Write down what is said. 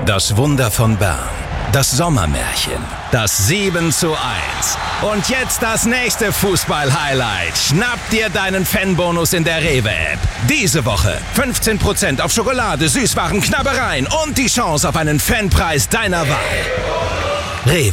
Das Wunder von Bern. Das Sommermärchen. Das 7:1. Und jetzt das nächste Fußball-Highlight. Schnapp dir deinen Fanbonus in der Rewe-App. Diese Woche 15% auf Schokolade, Süßwaren, Knabbereien und die Chance auf einen Fanpreis deiner Wahl. Rewe.